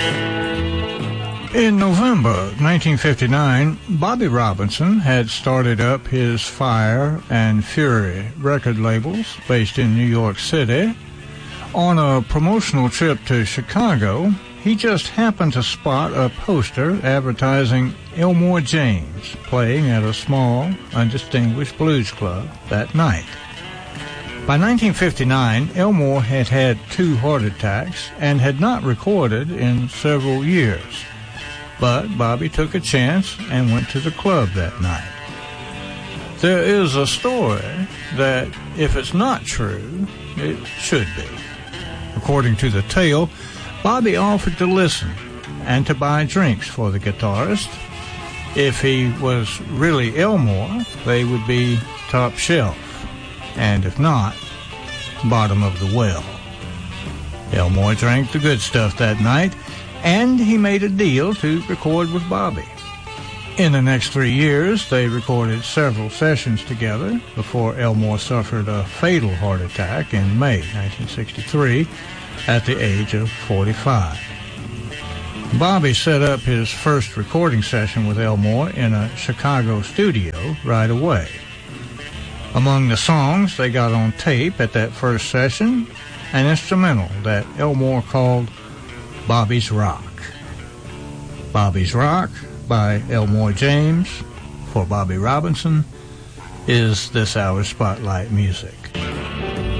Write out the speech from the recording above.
In November 1959, Bobby Robinson had started up his Fire and Fury record labels based in New York City. On a promotional trip to Chicago, he just happened to spot a poster advertising Elmore James playing at a small, undistinguished blues club that night. By 1959, Elmore had had 2 heart attacks and had not recorded in several years. But Bobby took a chance and went to the club that night. There is a story that, if it's not true, it should be. According to the tale, Bobby offered to listen and to buy drinks for the guitarist. If he was really Elmore, they would be top shelf, and if not, bottom of the well. Elmore drank the good stuff that night, and he made a deal to record with Bobby. In the next 3 years, they recorded several sessions together before Elmore suffered a fatal heart attack in May 1963 at the age of 45. Bobby set up his first recording session with Elmore in a Chicago studio right away. Among the songs they got on tape at that first session, an instrumental that Elmore called Bobby's Rock. Bobby's Rock by Elmore James for Bobby Robinson is this hour's Spotlight Music.